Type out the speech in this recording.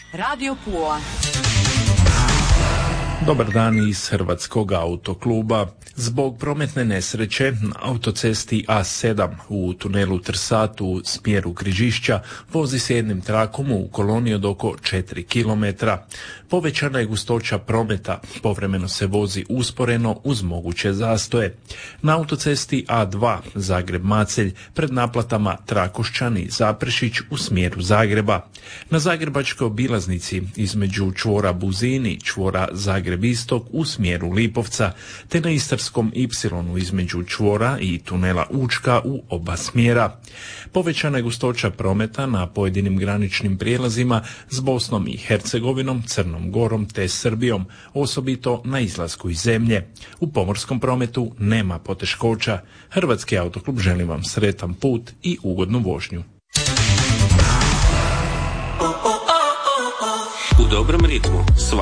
Radio Pula. Dobar dan iz Hrvatskog autokluba. Zbog prometne nesreće na autocesti A7 u tunelu Trsat u smjeru Križišća vozi se jednim trakom u koloni od oko 4 km. Povećana je gustoća prometa, povremeno se vozi usporeno uz moguće zastoje. Na autocesti A2 Zagreb-Macelj pred naplatama Trakošćan i Zaprešić u smjeru Zagreba. Na zagrebačkoj obilaznici između čvora Buzin i čvora Zagreb-Istok u smjeru Lipovca, te na Istarskom Y između čvora i tunela Učka u oba smjera. Povećana je gustoća prometa na pojedinim graničnim prijelazima s Bosnom i Hercegovinom, Crnom Gorom te Srbijom, osobito na izlasku iz zemlje. U pomorskom prometu nema poteškoća. Hrvatski autoklub želi vam sretan put i ugodnu vožnju. U dobrom ritmu.